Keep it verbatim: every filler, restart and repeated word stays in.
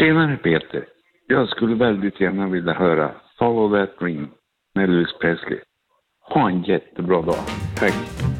Tjenare Peter. Jag skulle väldigt gärna vilja höra Follow That Dream med Elvis Presley. Ha en jättebra dag. Tack.